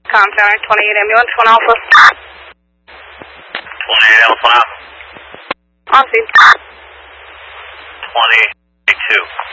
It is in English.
Center, 28 ambulance, 1 Alpha. 28 Alpha, 1 Alpha. On scene. 22.